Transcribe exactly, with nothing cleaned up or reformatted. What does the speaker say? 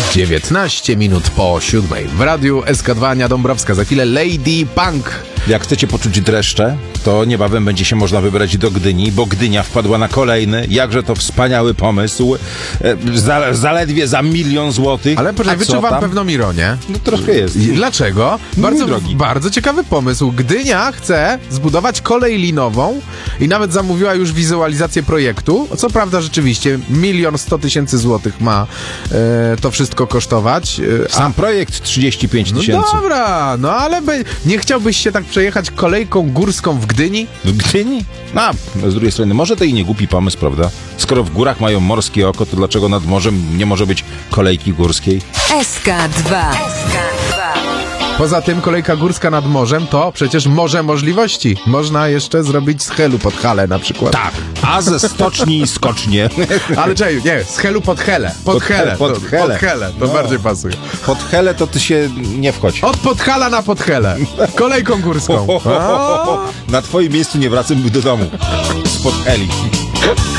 dziewiętnaście minut po siódmej. W radiu S K dwa Ania Dąbrowska. Za chwilę Lady Punk. Jak chcecie poczuć dreszcze, to niebawem będzie się można wybrać do Gdyni, bo Gdynia wpadła na kolejny, jakże to wspaniały pomysł, e, za, zaledwie za milion złotych. Ale poczekaj, wyczuwam tam pewną ironię. No troszkę jest. I dlaczego? Bardzo, drogi. bardzo ciekawy pomysł. Gdynia chce zbudować kolej linową i nawet zamówiła już wizualizację projektu. Co prawda rzeczywiście milion sto tysięcy złotych ma e, to wszystko kosztować. E, Sam projekt trzydzieści pięć no tysięcy. dobra, no ale by, nie chciałbyś się tak przejechać kolejką górską w Gdyni? W Gdyni? No, z drugiej strony, może to i nie głupi pomysł, prawda? Skoro w górach mają morskie oko, to dlaczego nad morzem nie może być kolejki górskiej? S K dwa. Poza tym kolejka górska nad morzem to przecież morze możliwości. Można jeszcze zrobić z Helu pod Halę na przykład. Tak, a ze stoczni skocznie. Ale czekaj, nie, z Helu pod Helę. Pod, Pod Helę. Pod to, Helę. Pod Helę, to No. bardziej pasuje. Pod Helę to ty się nie wchodź. Od Podhala na Podhelę. Kolejką górską. A? Na twoim miejscu nie wracam do domu. Spod Heli.